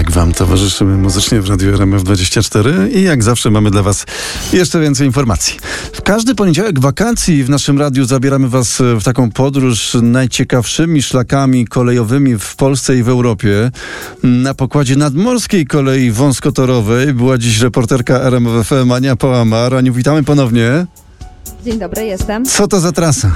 Tak wam towarzyszymy muzycznie w Radiu RMF24 i jak zawsze mamy dla was jeszcze więcej informacji. W każdy poniedziałek wakacji w naszym radiu zabieramy was w taką podróż najciekawszymi szlakami kolejowymi w Polsce i w Europie. Na pokładzie nadmorskiej kolei wąskotorowej była dziś reporterka RMF FM Ania Pałamar. Aniu, witamy ponownie. Dzień dobry, jestem. Co to za trasa?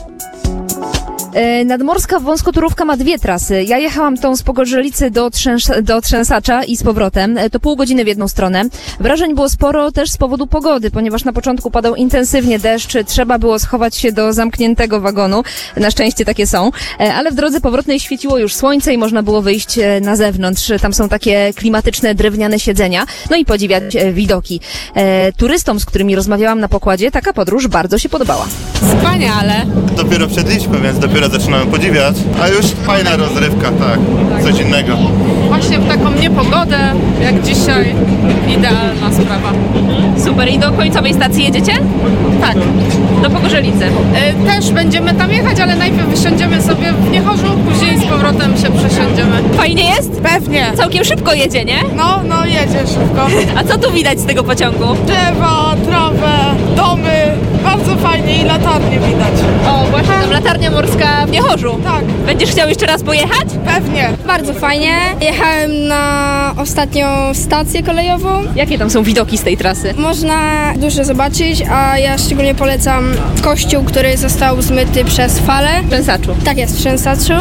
Nadmorska wąskotorówka ma dwie trasy. Ja jechałam tą z Pogorzelicy do Trzęsacza i z powrotem. To pół godziny w jedną stronę. Wrażeń było sporo też z powodu pogody, ponieważ na początku padał intensywnie deszcz. Trzeba było schować się do zamkniętego wagonu. Na szczęście takie są. Ale w drodze powrotnej świeciło już słońce i można było wyjść na zewnątrz. Tam są takie klimatyczne, drewniane siedzenia. No i podziwiać widoki. Turystom, z którymi rozmawiałam na pokładzie, taka podróż bardzo się podobała. Wspaniale. Dopiero wsiedliśmy, więc dopiero zaczynamy podziwiać, a już fajna rozrywka, tak, coś innego. Właśnie w taką niepogodę, jak dzisiaj, idealna sprawa. Super. I do końcowej stacji jedziecie? Tak. Do Pogorzelicy. Też będziemy tam jechać, ale najpierw wysiądziemy sobie w Niechorzu, później z powrotem się przesiądziemy. Fajnie jest? Pewnie. Całkiem szybko jedzie, nie? No jedzie szybko. A co tu widać z tego pociągu? Drzewa, trawę, domy, bardzo fajnie i latarnie widać. O, właśnie tam latarnia morska w Niechorzu. Tak. Będziesz chciał jeszcze raz pojechać? Pewnie. Bardzo fajnie. Jechałem na ostatnią stację kolejową. Jakie tam są widoki z tej trasy? Można dużo zobaczyć, a ja szczególnie polecam kościół, który został zmyty przez falę. W Trzęsaczu. Tak jest, w Trzęsaczu.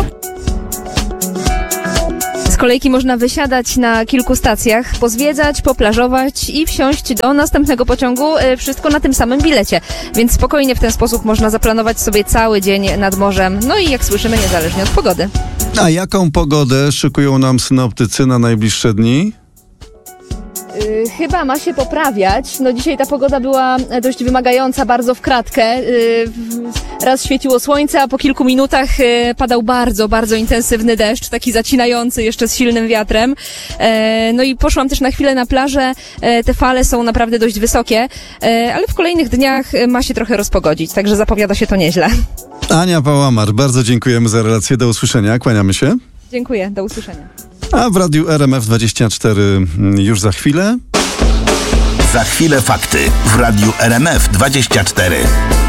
Z kolejki można wysiadać na kilku stacjach, pozwiedzać, poplażować i wsiąść do następnego pociągu, wszystko na tym samym bilecie. Więc spokojnie w ten sposób można zaplanować sobie cały dzień nad morzem. No i jak słyszymy, niezależnie od pogody. A jaką pogodę szykują nam synoptycy na najbliższe dni? Chyba ma się poprawiać. No dzisiaj ta pogoda była dość wymagająca, bardzo w kratkę. Raz świeciło słońce, a po kilku minutach padał bardzo, bardzo intensywny deszcz, taki zacinający jeszcze z silnym wiatrem. No i poszłam też na chwilę na plażę. Te fale są naprawdę dość wysokie, ale w kolejnych dniach ma się trochę rozpogodzić, także zapowiada się to nieźle. Ania Pałamar, bardzo dziękujemy za relację. Do usłyszenia. Kłaniamy się. Dziękuję, do usłyszenia. A w Radiu RMF24 już za chwilę. Za chwilę fakty w Radiu RMF24.